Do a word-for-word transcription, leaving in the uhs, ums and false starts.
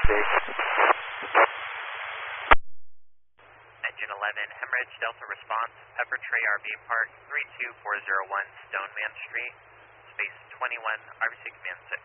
six. Engine eleven, Hemorrhage Delta Response, Pepper Tree R V Park, three two four zero one Stoneman Street, space twenty-one, R V C Command six.